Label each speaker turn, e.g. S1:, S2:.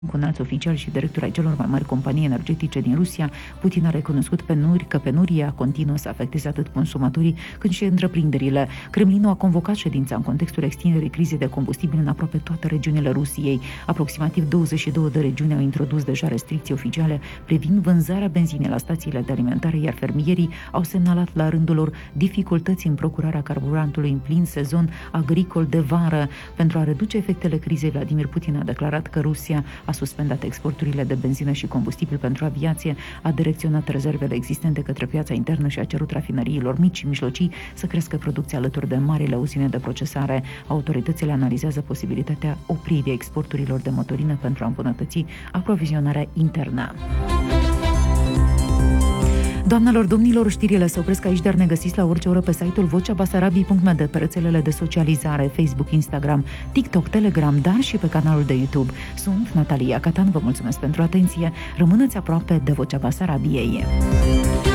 S1: Cu un alt oficial și director ai celor mai mari companii energetice din Rusia, Putin a recunoscut că penuria continuă să afecteze atât consumatorii cât și întreprinderile. Kremlinul a convocat ședința în contextul extinderii crizei de combustibil în aproape toate regiunile Rusiei. Aproximativ 22 de regiuni au introdus deja restricții oficiale privind vânzarea benzinei la stațiile de alimentare, iar fermierii au semnalat la rândul lor dificultăți în procurarea carburantului în plin sezon agricol de vară. Pentru a reduce efectele crizei, Vladimir Putin a declarat că Rusia a suspendat exporturile de benzină și combustibil pentru aviație, a direcționat rezervele existente către piața internă și a cerut rafinăriilor mici și mijlocii să crească producția alături de marile uzine de procesare. Autoritățile analizează posibilitatea opririi exporturilor de motorină pentru a îmbunătăți aprovizionarea internă. Doamnelor, domnilor, știrile se opresc aici, dar ne găsiți la orice oră pe site-ul vocea-basarabiei.md, pe rețelele de socializare, Facebook, Instagram, TikTok, Telegram, dar și pe canalul de YouTube. Sunt Natalia Catan, vă mulțumesc pentru atenție, rămâneți aproape de Vocea Basarabiei.